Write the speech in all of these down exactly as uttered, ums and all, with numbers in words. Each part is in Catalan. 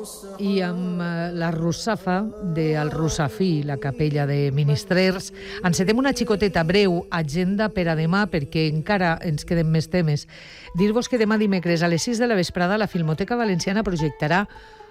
I amb la russafa del Russafí, la capella de Ministrers, encetem una xicoteta breu agenda per a demà, perquè encara ens queden més temes. Dir-vos que demà dimecres a les sis de la vesprada la Filmoteca Valenciana projectarà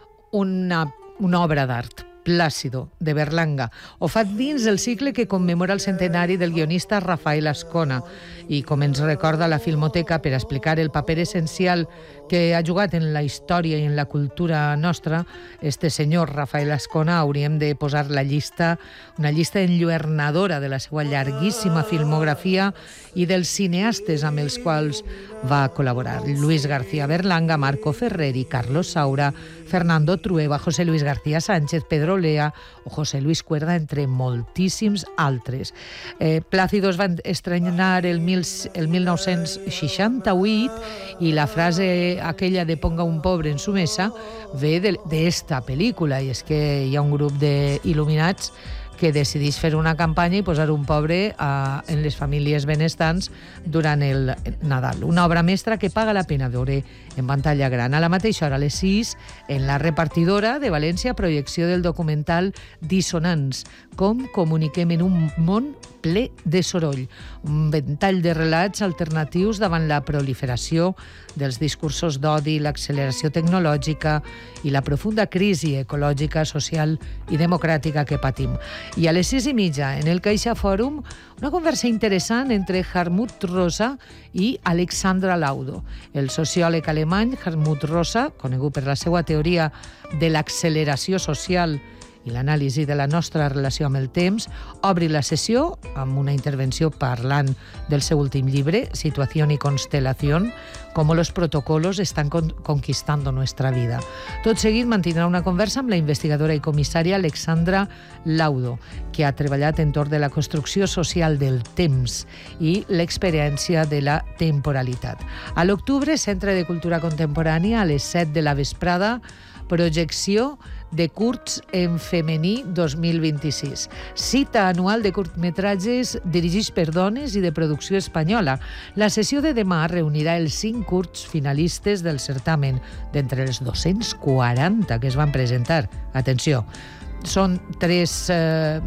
una, una obra d'art, Plàcido, de Berlanga. Ho fa dins el cicle que commemora el centenari del guionista Rafael Azcona i, com ens recorda la Filmoteca, per explicar el paper essencial que ha jugat en la història i en la cultura nostra, este senyor Rafael Azcona, hauríem de posar la llista, una llista enlluernadora de la seva llarguíssima filmografia i dels cineastes amb els quals va col·laborar. Luis García Berlanga, Marco Ferreri, Carlos Saura, Fernando Trueba, José Luis García Sánchez, Pedro Lea o José Luis Cuerda, entre moltíssims altres. Eh, Plácido es va estrenar el, mil, el mil nou-cents seixanta-vuit i la frase aquella de ponga un pobre en su mesa ve d'esta pel·lícula, i és que hi ha un grup d'il·luminats que decideix fer una campanya i posar un pobre a, en les famílies benestants durant el Nadal. Una obra mestra que paga la pena veure en pantalla gran. A la mateixa hora, a les sis, en la repartidora de València, projecció del documental Dissonants, com comuniquem en un món ple de soroll. Un ventall de relats alternatius davant la proliferació dels discursos d'odi, l'acceleració tecnològica i la profunda crisi ecològica, social i democràtica que patim. I a les sis i mitja, en el Caixa Fòrum, una conversa interessant entre Hartmut Rosa i Alexandra Laudo. El sociòleg alemany Hartmut Rosa, conegut per la seva teoria de l'acceleració social i l'anàlisi de la nostra relació amb el temps, obri la sessió amb una intervenció parlant del seu últim llibre, Situación y Constelación, cómo los protocolos están con conquistando nuestra vida. Tot seguit mantindrà una conversa amb la investigadora i comissària Alexandra Laudo, que ha treballat entorn de la construcció social del temps i l'experiència de la temporalitat. A l'octubre, Centre de Cultura Contemporània, a les set de la vesprada, projecció de curts en femení dos mil vint-i-sis. Cita anual de curtmetratges dirigits per dones i de producció espanyola. La sessió de demà reunirà els cinc curts finalistes del certamen, d'entre els dos-cents quaranta que es van presentar. Atenció, són tres, eh,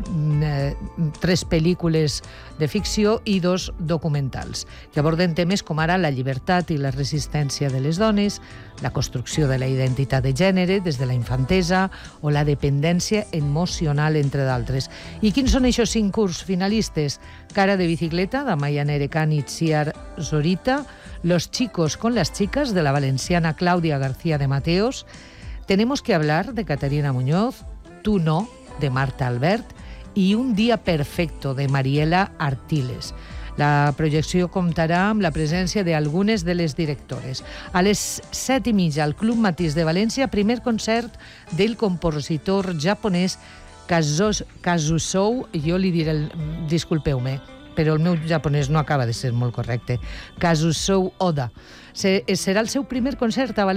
tres pel·lícules de ficció i dos documentals que aborden temes com ara la llibertat i la resistència de les dones, la construcció de la identitat de gènere des de la infantesa o la dependència emocional, entre d'altres. I quins són aquests cinc curts finalistes? Cara de bicicleta, d'Amaya Nerecan i Tziar Zorita, Los chicos con las chicas, de la valenciana Clàudia García de Mateos, Tenemos que hablar, de Caterina Muñoz, Tú no, de Marta Albert, i Un dia perfecto, de Mariela Artiles. La projecció comptarà amb la presència d'algunes de les directores. A les set i mitja, al Club Matís de València, primer concert del compositor japonès Kazusou, jo li diré, el, disculpeu-me, però el meu japonès no acaba de ser molt correcte, Kazusou Oda. Serà el seu primer concert a València.